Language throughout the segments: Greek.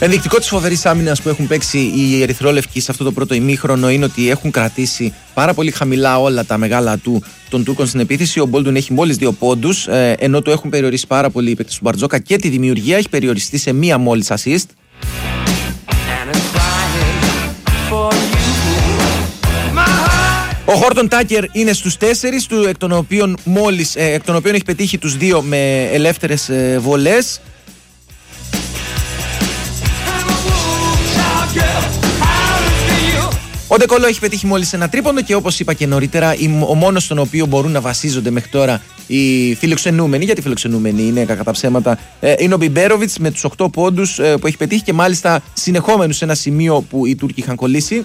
Ενδεικτικό της φοβερής άμυνας που έχουν παίξει οι ερυθρόλευκοι σε αυτό το πρώτο ημίχρονο είναι ότι έχουν κρατήσει πάρα πολύ χαμηλά όλα τα μεγάλα ατού των Τούρκων στην επίθεση. Ο Μπόλντουν έχει μόλις 2 πόντους, ενώ το έχουν περιορίσει πάρα πολύ οι παίκτες του Μπαρτζόκα και τη δημιουργία έχει περιοριστεί σε μία μόλις assist. Ο Χόρτον Τάκερ είναι στους 4, εκ των οποίων έχει πετύχει τους 2 με ελεύθερες βολές. Ο Ντεκολό έχει πετύχει μόλις ένα τρίποντο και όπως είπα και νωρίτερα, ο μόνος στον οποίο μπορούν να βασίζονται μέχρι τώρα οι φιλοξενούμενοι, γιατί φιλοξενούμενοι είναι κατά ψέματα, είναι ο Μπιμπέροβιτς με τους 8 πόντους που έχει πετύχει και μάλιστα συνεχόμενους σε ένα σημείο που οι Τούρκοι είχαν κολλήσει.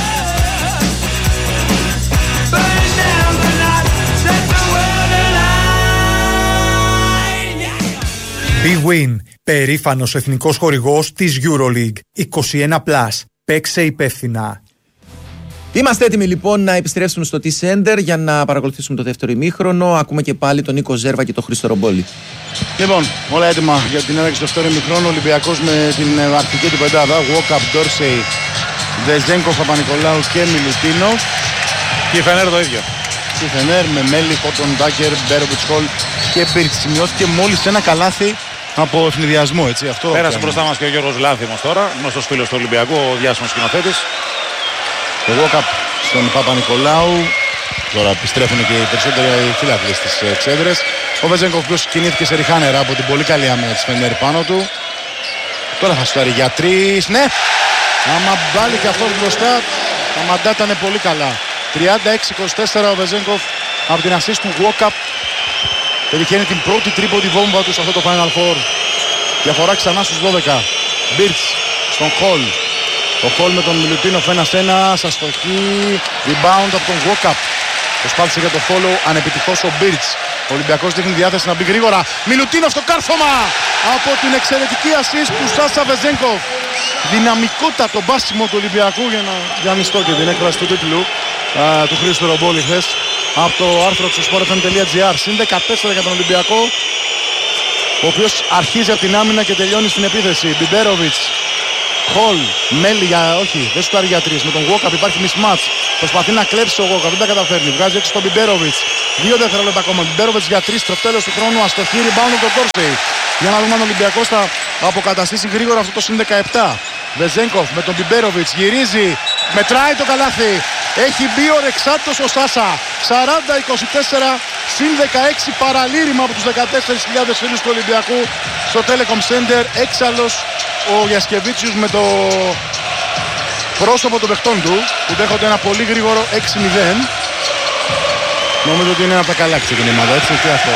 Big Win, περήφανος εθνικός χορηγός της EuroLeague. 21+. Παίξε υπεύθυνα. Είμαστε έτοιμοι λοιπόν να επιστρέψουμε στο T-Center για να παρακολουθήσουμε το δεύτερο ημίχρονο. Ακούμε και πάλι τον Νίκο Ζέρβα και τον Χρήστο Ρομπόλη. Λοιπόν, όλα έτοιμα για την έναρξη του δεύτερου ημίχρονου. Ο Ολυμπιακός με την αρχική του πεντάδα. Walkup, Dorsey, Βεζένκοφ, Παπα-Νικολάου και Μιλουτίνο. Και η Φενέρ το ίδιο. Και η Φενέρ με Μέλι, Χόρτον Τάκερ, Μπέροβιτς, Χολ και Μπίρτς. Σημειώθηκε μόλις ένα καλάθι από ευνηδιασμό, έτσι. Αυτό πέρασε μπροστά μας και ο Γιώργος Λάνθιμος τώρα, γνωστός φίλος του Ολυμπιακού, ο διάσημος σκηνοθέτης. Το Walkup στον Παπα-Νικολάου. Τώρα επιστρέφουν και οι περισσότεροι φύλακες στις εξέδρες. Ο Βεζένκοφ που κινήθηκε σε ριχά νερά από την πολύ καλή άμυνα της Φενέρ πάνω του. Τώρα θα σουτάρει για 3. Ναι! Άμα βάλει και αυτό μπροστά, τα μαντά ήταν πολύ καλά. 36-24 ο Βεζένκοφ από την assist του Walkup. Πετυχαίνει την πρώτη τρίποντη βόμβα του σε αυτό το Final Four. Διαφορά ξανά στους 12. Μπίρτς στον Χολ. Ο Χολ με τον Μιλουτίνοφ 1-1. Αστοχή. Rebound από τον Walkup. Προσπάθησε για το follow. Ανεπιτυχώς ο Μπίρτς. Ο Ολυμπιακός δείχνει διάθεση να μπει γρήγορα. Μιλουτίνοφ στο κάρφωμα από την εξαιρετική assist του Σάσα Βεζένκοφ. Δυναμικότατο μπάσιμο του Ολυμπιακού για να διαμιστώ και την έκφραση του τίτλου του Χρήστου Ρομπόλη χθες από το άρθρο του sportfm.gr. Συν 14 για τον Ολυμπιακό, ο οποίος αρχίζει από την άμυνα και τελειώνει στην επίθεση. Μπιμπέροβιτς, Χολ, Μέλι όχι, δεν σουτάρει για 3. Με τον Walkup υπάρχει mismatch. Προσπαθεί να κλέψει ο Walkup, δεν τα καταφέρνει. Βγάζει έξω τον Μπιμπέροβιτς. 2 δευτερόλεπτα ακόμα. Μπιμπέροβιτς για 3 στο τέλος του χρόνου. Αστοχή, rebound από τον Dorsey. Για να δούμε αν ο Ολυμπιακός θα αποκαταστήσει γρήγορα αυτό το συν 17. Βεζένκοφ με τον Μπιμπέροβιτς γυρίζει, μετράει το καλάθι. Έχει μπει ο Ρεξάτος ο Σάσα. 40-24 συν 16 παραλήρημα από τους 14.000 φίλους του Ολυμπιακού στο Telecom Center. Έξαλλος ο Γιασκεβίτσιους με το πρόσωπο των παιχτών του που δέχονται ένα πολύ γρήγορο 6-0. Νομίζω ότι είναι ένα από τα καλά ξεκινήματα, έτσι και αυτό.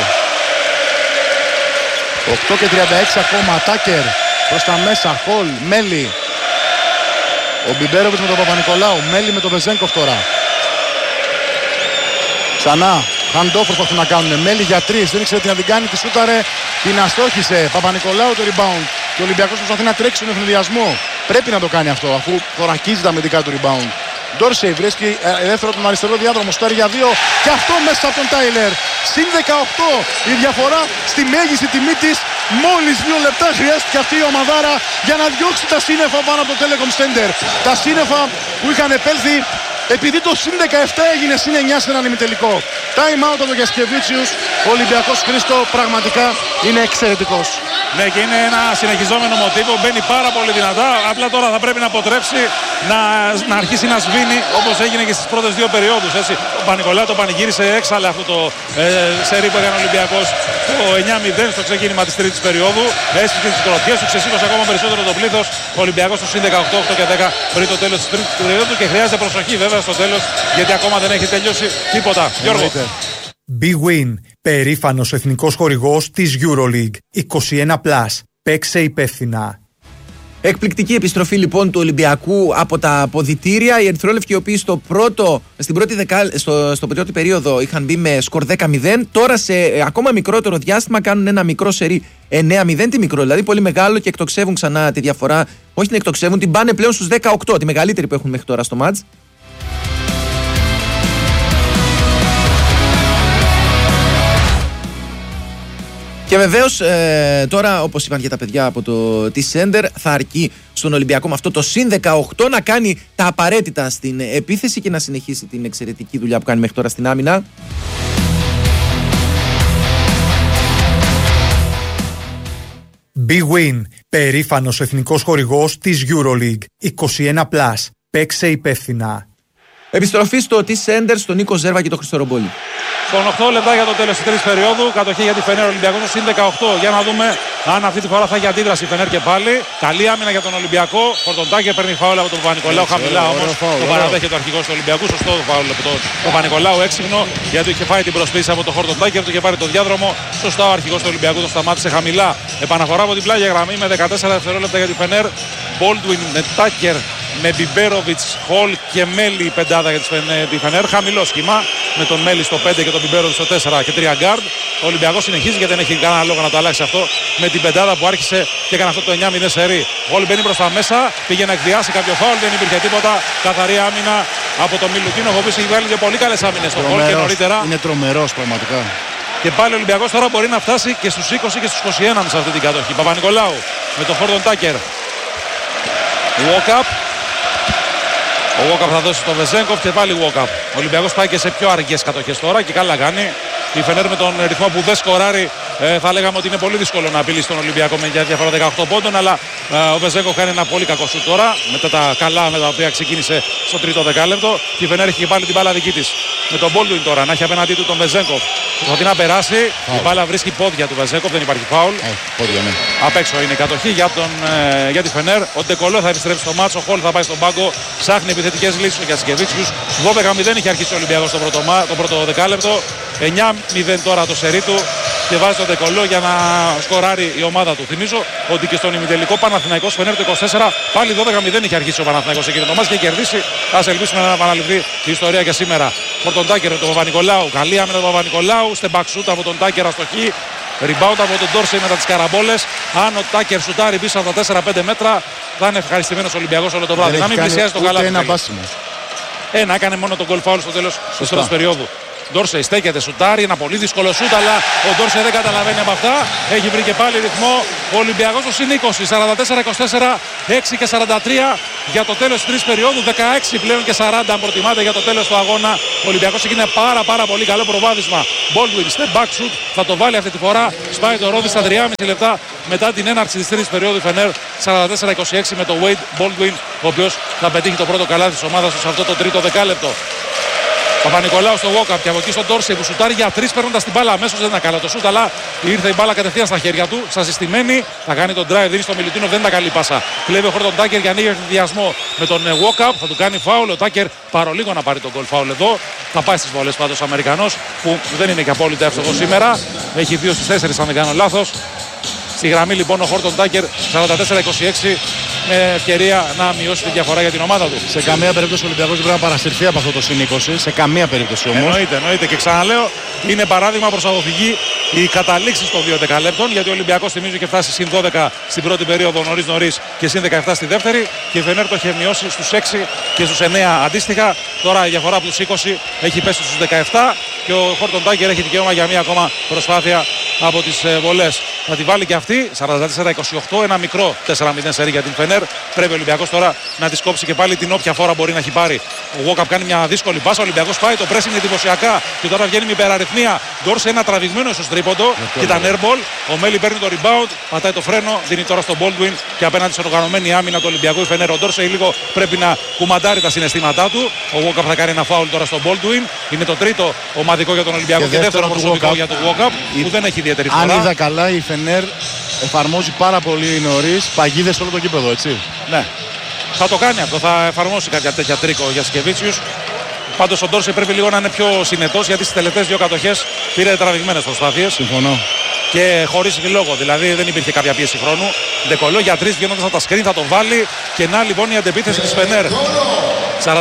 8 και 36 ακόμα. Τάκερ προς τα μέσα. Χολ, Μέλι. Ο Μπιμπέροβιτς με τον Παπα-Νικολάου. Μέλι με τον Βεζένκοφ τώρα. Ξανά. Hand-off προσπαθούν να κάνουν. Μέλι για 3. Δεν ήξερε τι να την κάνει. Τη σούταρε. Την αστόχησε. Παπα-Νικολάου το rebound. Και ο Ολυμπιακός προσπαθεί να τρέξει τον ευνηδιασμό. Πρέπει να το κάνει αυτό αφού θωρακίζει τα αμυντικά του rebound. Ντόρσεϊ βρίσκει ελεύθερο τον αριστερό διάδρομο. Στάρει για 2. Και αυτό μέσα από τον Τάιλερ. Συν 18 η διαφορά στη μέγιστη τιμή της. Μόλις 2 λεπτά χρειάστηκε αυτή η ομαδάρα για να διώξει τα σύννεφα πάνω από το Telecom Center. Τα σύννεφα που είχαν επέλθει επειδή το συν 17 έγινε συν 9 σε έναν ημιτελικό. Time out από τον Γιασκεβίτσιους. Ο Ολυμπιακός, Χρήστο, πραγματικά είναι εξαιρετικός. Ναι, και είναι ένα συνεχιζόμενο μοτίβο. Μπαίνει πάρα πολύ δυνατά. Απλά τώρα θα πρέπει να αποτρέψει να αρχίσει να σβήνει όπως έγινε και στις πρώτες 2 περιόδους. Έτσι. Ο Παπα-Νικολάου το πανηγύρισε έξαλλα αυτό το σερί που έκανε ο Ολυμπιακός το 9-0 στο ξεκίνημα της τρίτης περίοδου. Έσφυγε τις πρωτιές του, ξεσήκωσε ακόμα περισσότερο το πλήθος. Ο Ολυμπιακός στο συν 18, 8 και 10 πριν το τέλος της τρίτης περίοδου και χρειάζεται προσοχή βέβαια στο τέλος γιατί ακόμα δεν έχει τελειώσει τίποτα. Γιώργο. Big Win, περήφανος εθνικός χορηγός της EuroLeague. 21+. Παίξε υπεύθυνα. Εκπληκτική επιστροφή λοιπόν του Ολυμπιακού από τα αποδυτήρια. Οι ερυθρόλευκοι οι οποίοι στο πρώτη περίοδο είχαν μπει με σκορ 10-0. Τώρα σε ακόμα μικρότερο διάστημα κάνουν ένα μικρό σερί 9-0. Τι μικρό, δηλαδή πολύ μεγάλο και εκτοξεύουν ξανά τη διαφορά. Όχι την εκτοξεύουν, την πάνε πλέον στους 18. Τη μεγαλύτερη που έχουν μέχρι τώρα στο μάτς. Και βεβαίως τώρα, όπως είπαν και τα παιδιά από το T-Center, θα αρκεί στον Ολυμπιακό με αυτό το συν 18 να κάνει τα απαραίτητα στην επίθεση και να συνεχίσει την εξαιρετική δουλειά που κάνει μέχρι τώρα στην άμυνα. Big Win, περήφανος εθνικός χορηγός της EuroLeague. 21+. Παίξε υπεύθυνα. Επιστροφή στο T-Center, στον Νίκο Ζέρβα και τον Χρήστο Ρομπόλη. Στον 8 λεπτά για το τέλος της τρίτης περίοδου. Κατοχή για τη Φενέρ, Ολυμπιακό συν 18. Για να δούμε αν αυτή τη φορά θα έχει αντίδραση η Φενέρ και πάλι. Καλή άμυνα για τον Ολυμπιακό. Χορτοντάκερ παίρνει φάουλ από τον Παπα-Νικολάου. Χαμηλά όμως το παραδέχεται ο αρχηγός του Ολυμπιακού. Σωστό το φάουλ από τον Παπα-Νικολάου. Έξυπνο γιατί είχε φάει την προσποίηση από τον Χορτοντάκερ. Του είχε πάρει το διάδρομο. Σωστά ο αρχηγός του Ολυμπιακού το σταμάτησε χαμηλά. Επαναφορά από την πλάγια γραμμή με 14 δευτερόλεπτα για τη Φενέρ. Baldwin με Τάκερ, με Μπιμπέροβιτς, Χολ και Μέλι η πεντάδα για τη Φενέρ. Χαμηλό σχήμα με τον Μέλι στο 5 και τον Μπιμπέροβιτς στο 4 και 3 γκάρντ. Ο Ολυμπιακός συνεχίζει γιατί δεν έχει κανένα λόγο να το αλλάξει αυτό με την πεντάδα που άρχισε και έκανε αυτό το 9-0 σερί. Χολ μπαίνει προς τα μέσα, πήγε να εκδιάσει κάποιο φάουλ, δεν υπήρχε τίποτα. Καθαρή άμυνα από τον Μιλουτίνο, ο οποίος έχει βγάλει και πολύ καλές άμυνες στον Χολ και νωρίτερα. Είναι τρομερός πραγματικά. Και πάλι ο Ολυμπιακός τώρα μπορεί να φτάσει και στους 20 και στους 21 σε αυτή την κατοχή. Παπα-Νικολάου με τον Χόρτον Τάκερ. Walk-up. Ο Walk-up θα δώσει στον Βεζένκοφ και πάλι Walk-up. Ο Ολυμπιακός πάει και σε πιο αργές κατοχές τώρα και καλά κάνει. Η Φενέρ με τον ρυθμό που δεν σκοράρει θα λέγαμε ότι είναι πολύ δύσκολο να απειλήσει τον Ολυμπιακό με διαφορά 18 πόντων, αλλά ο Βεζένκοφ κάνει ένα πολύ κακό σουτ τώρα μετά τα καλά με τα οποία ξεκίνησε στο τρίτο δεκάλεπτο. Και η Φενέρ έχει πάλι την μπάλα δική της. Με τον Baldwin τώρα να έχει απέναντί του τον Βεζένκοφ. Προσπαθεί να περάσει. Η μπάλα βρίσκει πόδια του Βεζένκοφ, δεν υπάρχει φάουλ. Πόδια, ναι. Απ' έξω είναι η κατοχή για τη Φενέρ. Ο Ντεκολό θα επιστρέψει στο μάτσο. Ο Χολ θα πάει στον πάγκο. Ψάχνει επιθετικές λύσεις ο Γιασκεβίτσιους. 12-0 είχε αρχίσει ο Ολυμπιακός το πρώτο δεκάλεπτο. 9-0 τώρα το σερί του. Και βάζει τον Ντεκολό για να σκοράρει η ομάδα του. Θυμίζω ότι και στον ημιτελικό Παναθηναϊκός Φενέρ το 24 πάλι 12-0 είχε αρχίσει ο Παναθηναϊκός εκείνο το μάτς και κερδίσει. Ας ελπίσουμε να επαναληφθεί η ιστορία και σήμερα. For τον Τάκερ, τον Παπα-Νικολάου. Καλή άμυνα του Παπα-Νικολάου. Step back shoot από τον Τάκερ αστοχή. Rebound από τον Ντόρσεϊ μετά τις καραμπόλες. Αν ο Τάκερ σουτάρει πίσω από τα 4-5 μέτρα, θα είναι ευχαριστημένος ο Ολυμπιακός όλο το βράδυ. Να μην πλησιάζει τον καλάθι. Ένα έκανε μόνο τον goal foul στο τέλος της πρώτης περίοδου. Ντόρσεϊ στέκεται, σουτάρει, ένα πολύ δύσκολο σουτ, αλλά ο Ντόρσεϊ δεν καταλαβαίνει από αυτά. Έχει βρει και πάλι ρυθμό. Ο Ολυμπιακός στο συν 20, 44-24, 6 και 43 για το τέλος της τρίτης περίοδου. 16 πλέον και 40 αν προτιμάτε για το τέλος του αγώνα. Ο Ολυμπιακός έγινε πάρα πολύ καλό προβάδισμα. Baldwin, step back shoot, θα το βάλει αυτή τη φορά. Σπάει το ρόδι στα 3,5 λεπτά μετά την έναρξη της τρίτης περίοδου. Φενέρ 44-26 με το Wade Baldwin, ο οποίος θα πετύχει το πρώτο καλάθι της ομάδας του σε αυτό το τρίτο δεκάλεπτο. Παπα-Νικολάου στο walk-up και από εκεί στον Ντόρσεϊ που σουτάρει για 3 παίρνοντας την μπάλα αμέσως. Δεν ήταν καλά το σουτ, αλλά ήρθε η μπάλα κατευθείαν στα χέρια του. Στα συστημένη θα κάνει τον drive, δίνει στο Μιλουτίνο, δεν ήταν καλή πάσα. Κλέβει ο Χόρτον Τάκερ για ανοίγει ενθουσιασμό με τον walk-up. Θα του κάνει φάουλ. Ο Τάκερ παρολίγο να πάρει τον goal foul εδώ. Θα πάει στις βολές πάντως ο Αμερικανός που δεν είναι και απόλυτα εύστοχος σήμερα. Έχει 2 στις 4 αν δεν κάνω λάθος. Στη γραμμή λοιπόν ο Χόρτον Τάκερ 44-26 με ευκαιρία να μειώσει τη διαφορά για την ομάδα του. Σε καμία περίπτωση ο Ολυμπιακός δεν πρέπει να παρασυρθεί από αυτό το συν 20. Σε καμία περίπτωση όμως. Εννοείται και ξαναλέω, είναι παράδειγμα προς αποφυγή οι καταλήξεις των 2 δεκαλέπτων. Γιατί ο Ολυμπιακός θυμίζω είχε φτάσει συν 12 στην πρώτη περίοδο νωρίς και συν 17 στη δεύτερη. Και η Φενέρ το είχε μειώσει στους 6 και στους 9 αντίστοιχα. Τώρα η διαφορά από τους 20 έχει πέσει στους 17 και ο Χόρτον Τάκερ έχει δικαίωμα για μία ακόμα προσπάθεια από τις βολές. Θα τη βάλει και αυτή 44-28, ένα μικρό 4-0 σερί για την Φενέρ. Πρέπει ο Ολυμπιακός τώρα να τη κόψει και πάλι την όποια φόρα μπορεί να έχει πάρει. Ο Walk-up κάνει μια δύσκολη πάσα. Ο Ολυμπιακός πάει, το pressing είναι εντυπωσιακά και τώρα βγαίνει με υπεραριθμία. Ντόρσε ένα τραβηγμένο ίσως τρίποντο και ήταν airball. Ο Μέλι παίρνει το rebound, πατάει το φρένο, δίνει τώρα στον Baldwin και απέναντι στην οργανωμένη άμυνα του Ολυμπιακού η Φενέρ. Ο Ντόρσε λίγο πρέπει να κουμαντάρει τα συναισθήματά του. Ο Walk-up θα κάνει ένα foul τώρα στον Baldwin. Είναι το τρίτο ομαδικό για τον Ολυμπιακό και δεύτερο προσωπικό για τον Walk-up που δεν έχει ιδιαίτερη φορά. Αν είδα καλά, η Φενέρ εφαρμόζει πάρα πολύ νωρίς παγίδες σε όλο το κήπεδο, έτσι. Ναι. Θα το κάνει αυτό, θα εφαρμόσει κάποια τέτοια τρίκο για Γιασκεβίτσιους. Πάντως ο Ντόρσεϊ πρέπει λίγο να είναι πιο συνετός γιατί στις τελευταίες 2 κατοχές πήρε τραβηγμένες προσπάθειες. Συμφωνώ. Και χωρίς λόγο, δηλαδή δεν υπήρχε κάποια πίεση χρόνου. Ντεκολό για 3 βγαίνοντας από τα screen θα το βάλει και να λοιπόν η αντεπίθεση της Φενέρ. 44-31,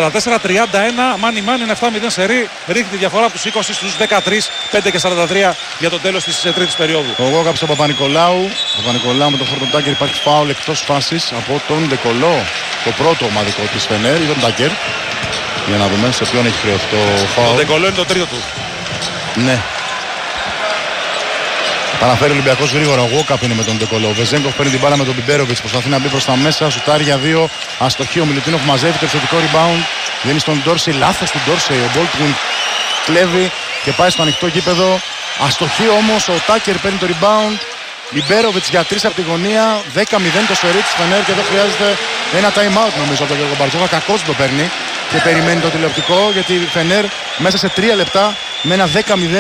μάνι μάνι, είναι 7-0 σερί. Ρίχνει τη διαφορά από τους 20 στους 13, 5 και 43 για το τέλος της τρίτης περίοδου. Ο Walk-up στον Παπα-Νικολάου. Παπα-Νικολάου με τον Χόρτον Τάκερ, υπάρχει φάουλ εκτός φάσης από τον Ντεκολό. Το πρώτο ομαδικό της Φενέρ ή τον Τάκερ. Για να δούμε σε ποιον έχει χρεωθεί το φάουλ. Ο Ντεκολό είναι το τρίτο του. Ναι. Παραφέρει ο Ολυμπιακός γρήγορα. Ο Γουόκαπ είναι με τον Ντεκολό. Ο Βεζέγκοφ παίρνει την μπάλα με τον Μπιμπέροβιτς. Προσπαθεί να μπει προς τα μέσα. Σουτάρει για 2. Αστοχή. Ο Μιλουτίνοφ μαζεύει το επιθετικό rebound. Δίνει στον Ντόρσεϊ. Λάθος του Ντόρσεϊ. Ο Μπόλτουιν κλέβει και πάει στο ανοιχτό γήπεδο. Αστοχή όμως. Ο Τάκερ παίρνει το rebound. Μπιμπέροβιτς για 3 από τη γωνία. 10-0 το σερί της Φενέρ και εδώ χρειάζεται ένα time out νομίζω από τον Γιώργο Μπαρτζόκα. Κακώς το παίρνει και περιμένει το τηλεοπτικό γιατί η Φενέρ μέσα σε 3 λεπτά με ένα 10-0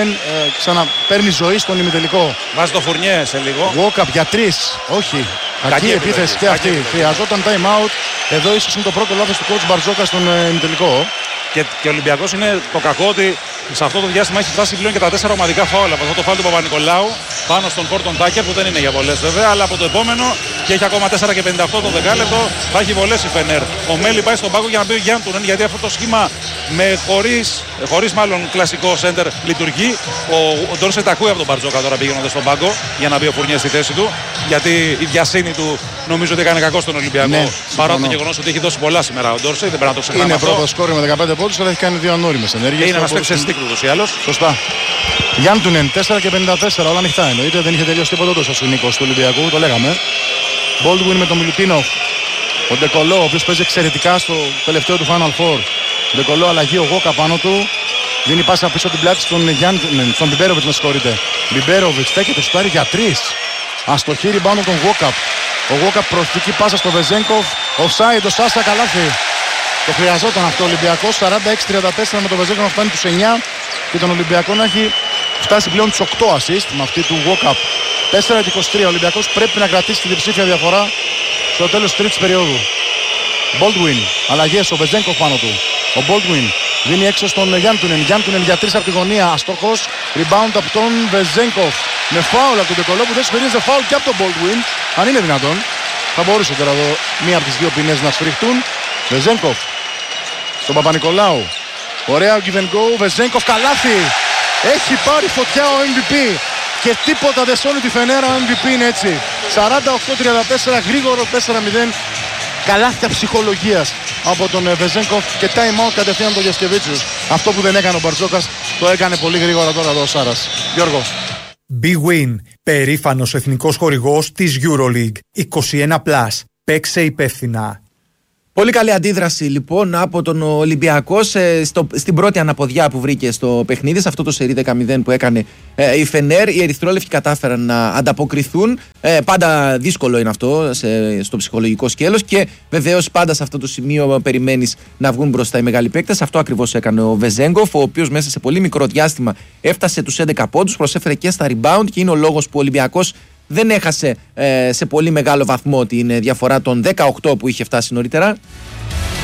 ξαναπαίρνει ζωή στον ημιτελικό. Βάζει το Φουρνιέ σε λίγο. Γουόκαπ για 3. Όχι. Κακή επίθεση και αυτή. Χρειαζόταν time out. Εδώ ίσως είναι το πρώτο λάθος του coach Μπαρτζόκα στον ημιτελικό. Και ο Ολυμπιακός είναι το κακό ότι σε αυτό το διάστημα έχει φτάσει πλέον και τα 4 ομαδικά φάουλ. Από αυτό το φάουλ του Παπα-Νικολάου πάνω στον Κόρτον Τάκερ που δεν είναι για βολές βέβαια, αλλά από το επόμενο και έχει ακόμα 4 και 58 το δεκάλεπτο θα έχει βολές η Φενέρ. Ο Μέλι πάει στον πάγκο για να μπει ο Γιάντουνεν γιατί αυτό το σχήμα με χωρίς μάλλον κλασικό σέντερ λειτουργεί. Ο Ντόρσεϊ τα ακούει από τον Μπαρτζόκα τώρα πηγαίνοντας στον πάγκο για να μπει ο Φουρνιέ στη θέση του. Γιατί η βιασύνη του νομίζω ότι έκανε κακό στον Ολυμπιακό. Ναι, παρά το γεγονός ότι έχει δώσει πολλά σήμερα ο Ντόρσεϊ, δεν πρέπει να το ξεχνάμε. Είναι πρώτο σκόρ με 15 πόντους, αλλά έχει κάνει 2 ανώριμες ενέργειες. Είναι ένας παίκτης εστίκ ούτως ή άλλως. Σωστά. Γιάντουνεν 4 και 54, όλα ανοιχτά εννοείται. Δεν είχε τελειώσει τίποτα τόσο ο Νίκος του Ολυμπιακού, το λέγαμε. Baldwin με τον Μιλουτίνοφ. Ο Ντεκολό, ο οποίος παίζει εξαιρετικά στο τελευταίο του Final Four. Ντεκολό αλλαγή, ο Γόκα πάνω του. Δίνει πάσα πίσω την πλάτη στον Γιάντουνεν, στον Μπιμπέροβιτς, με συγχωρείτε. Μπιμπέροβιτς στέκεται, σουτάρει για 3. Αστοχή rebound από τον Γόκαπ. Ο Γόκαπ προσθήκη πάσα στο Βεζέγκοφ. Offside, ο Σάσα καλάθι. Το χρειαζόταν αυτό ο Ολυμπιακός. 46-34 με τον Βεζέγκοφ να φτάνει τους 9 και τον Ολυμπιακό να έχει φτάσει πλέον τους 8 assist με αυτή του Γόκαπ. 4-23. Ο Ολυμπιακός πρέπει να κρατήσει τη διψήφια διαφορά στο τέλος της τρίτης περίοδου. Baldwin, αλλαγές, ο Βεζέγκοφ πάνω του. Ο Baldwin δίνει έξω στον Γιάντουνεν. Γιάντουνεν για 3 από τη γωνία. Αστόχος. Rebound από τον Βεζέγκοφ. Με φάουλ από τον Ντεκολό που δεν σφυρίζει φάουλ και από τον Baldwin. Αν είναι δυνατόν. Θα μπορούσε τώρα εδώ μία από τις δύο ποινές να σφυριχτούν. Βεζέγκοφ στον Παπα-Νικολάου. Ωραία give and go. Βεζέγκοφ καλάθι. Έχει πάρει φωτιά ο MVP. Και τίποτα δεν σώνει τη Φενέρα. Ο MVP είναι έτσι. 48-34 γρήγορο 4-0. Καλάθια ψυχολογίας από τον Βεζέγκοφ και time out κατευθείαν τον Γιασκεβίτσιους. Αυτό που δεν έκανε ο Μπαρτζόκας το έκανε πολύ γρήγορα τώρα εδώ ο Σάρας. Γιώργο. Big Win, περήφανος εθνικός χορηγός της EuroLeague. 21+. Παίξε υπεύθυνα. Πολύ καλή αντίδραση λοιπόν από τον Ολυμπιακό στην πρώτη αναποδιά που βρήκε στο παιχνίδι, σε αυτό το σερί 10-0 που έκανε η Φενέρ. Οι ερυθρόλευκοι κατάφεραν να ανταποκριθούν. Πάντα δύσκολο είναι αυτό στο ψυχολογικό σκέλος και βεβαίως πάντα σε αυτό το σημείο περιμένεις να βγουν μπροστά οι μεγάλοι παίκτες. Αυτό ακριβώς έκανε ο Βεζέγκοφ, ο οποίος μέσα σε πολύ μικρό διάστημα έφτασε τους 11 πόντους, προσέφερε και στα rebound και είναι ο λόγος που ο Ολυμπιακός δεν έχασε σε πολύ μεγάλο βαθμό την διαφορά των 18 που είχε φτάσει νωρίτερα.